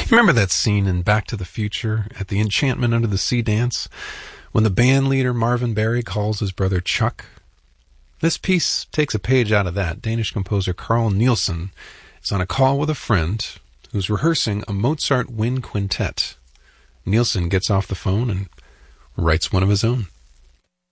Remember that scene in Back to the Future at the Enchantment Under the Sea dance when the band leader Marvin Berry calls his brother Chuck? This piece takes a page out of that. Danish composer Carl Nielsen is on a call with a friend who's rehearsing a Mozart wind quintet. Nielsen gets off the phone and writes one of his own.